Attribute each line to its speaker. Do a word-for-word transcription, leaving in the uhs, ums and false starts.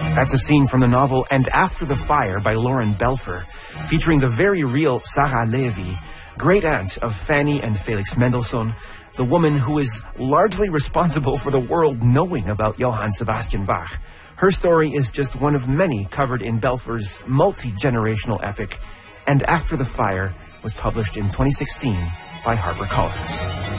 Speaker 1: That's a scene from the novel And After the Fire by Lauren Belfer, featuring the very real Sarah Levy, great aunt of Fanny and Felix Mendelssohn, the woman who is largely responsible for the world knowing about Johann Sebastian Bach. Her story is just one of many covered in Belfer's multi-generational epic, And After the Fire was published in twenty sixteen by HarperCollins.